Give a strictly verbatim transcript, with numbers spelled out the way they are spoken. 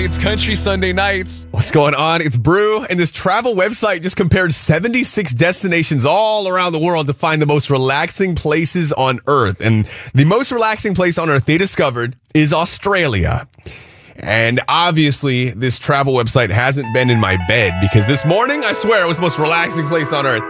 It's Country Sunday Nights. What's going on? It's Brew, and this travel website just compared seventy-six destinations all around the world to find the most relaxing places on Earth. And the most relaxing place on Earth they discovered is Australia. And obviously, this travel website hasn't been in my bed because this morning, I swear, it was the most relaxing place on Earth.